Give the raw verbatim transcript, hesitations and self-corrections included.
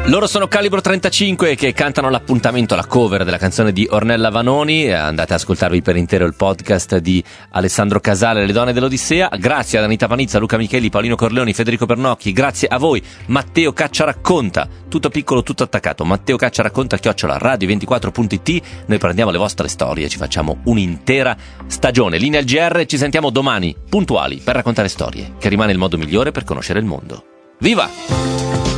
Loro sono Calibro trentacinque che cantano l'appuntamento, la cover della canzone di Ornella Vanoni. Andate ad ascoltarvi per intero il podcast di Alessandro Casale, Le donne dell'Odissea. Grazie ad Anita Panizza, Luca Micheli, Paolino Corleoni, Federico Pernocchi. Grazie a voi, Matteo Caccia Racconta, tutto piccolo, tutto attaccato. Matteo Caccia Racconta, chiocciola radio ventiquattro punto it. Noi prendiamo le vostre storie e ci facciamo un'intera stagione. Linea al G R, ci sentiamo domani puntuali per raccontare storie, che rimane il modo migliore per conoscere il mondo. Viva!